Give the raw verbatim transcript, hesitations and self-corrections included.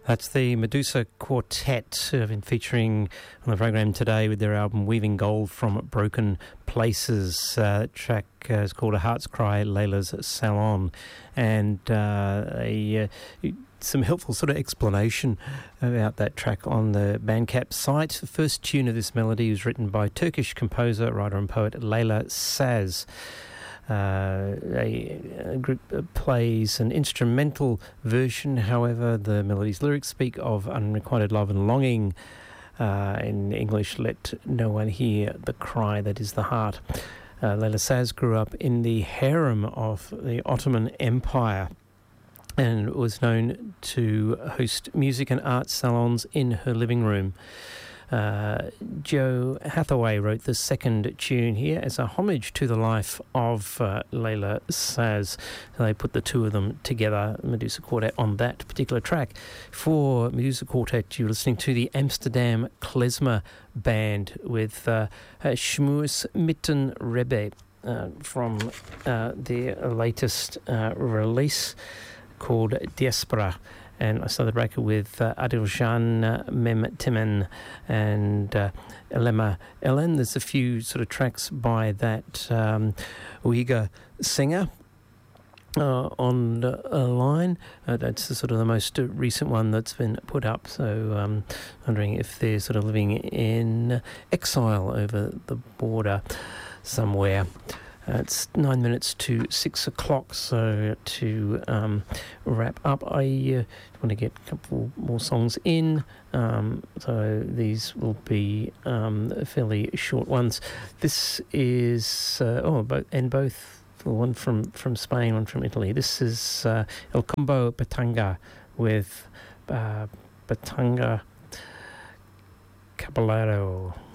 That's the Medusa Quartet, who have been featuring on the program today with their album Weaving Gold from Broken Places. Uh, that track uh, is called A Heart's Cry, Layla's Salon. And uh, a, uh, some helpful sort of explanation about that track on the Bandcamp site. The first tune of this melody was written by Turkish composer, writer and poet Leyla Saz. Uh, a, a group plays an instrumental version. However, the melody's lyrics speak of unrequited love and longing. Uh, in English, let no one hear the cry that is the heart. Uh, Leyla Saz grew up in the harem of the Ottoman Empire and was known to host music and art salons in her living room. Uh, Joe Hathaway wrote the second tune here as a homage to the life of uh, Leyla Saz. So they put the two of them together, Medusa Quartet, on that particular track. For Medusa Quartet, you're listening to the Amsterdam Klezmer Band with uh, Shmus Mitten Rebbe uh, from uh, their latest uh, release called Diaspora. And I started the record with uh, Adiljan Memtimen and uh, Elema Ellen. There's a few sort of tracks by that um, Uyghur singer uh, on the uh, line. Uh, that's the sort of the most uh, recent one that's been put up. So um, wondering if they're sort of living in exile over the border somewhere. Uh, it's nine minutes to six o'clock, so to um, wrap up, I uh, want to get a couple more songs in. Um, so these will be um, fairly short ones. This is uh, oh, both and both one from, from Spain, one from Italy. This is uh, El Combo Batanga with uh, Batanga Caballero.